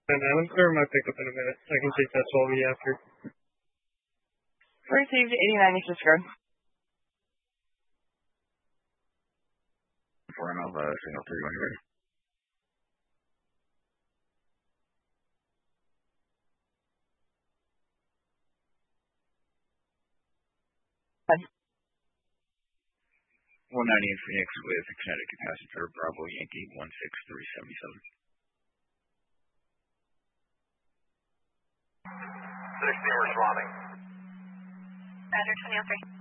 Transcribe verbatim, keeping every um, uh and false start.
And I'll clear my pickup in a minute. I can take that twelve E after. Received eighty-nine East Road. Four M Alpha, signal three when you're ready. one ninety in Phoenix with Connecticut passenger Bravo Yankee one six three seven seven. sixteen responding. Roger, twenty oh three.